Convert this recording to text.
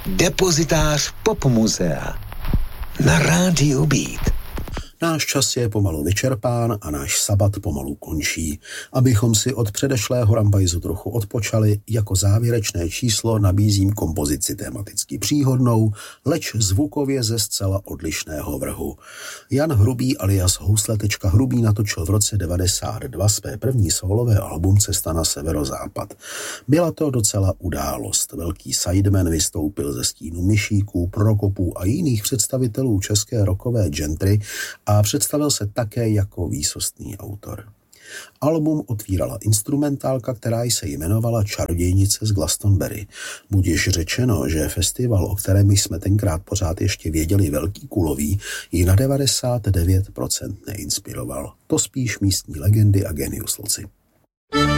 Depozitář Popmuzea na rádiu Beat. Náš čas je pomalu vyčerpán a náš sabat pomalu končí. Abychom si od předešlého rambajzu trochu odpočali, jako závěrečné číslo nabízím kompozici tematicky příhodnou, leč zvukově ze zcela odlišného vrhu. Jan Hrubý alias Housle.Hrubý natočil v roce 92 své první sólové album Cesta na severozápad. Byla to docela událost. Velký sideman vystoupil ze stínu Myšíků, Prokopů a jiných představitelů české rockové gentry a představil se také jako výsostný autor. Album otvírala instrumentálka, která se jmenovala Čarodějnice z Glastonbury. Budiž řečeno, že festival, o kterém jsme tenkrát pořád ještě věděli velký kulový, ji na 99% neinspiroval. To spíš místní legendy a genius loci.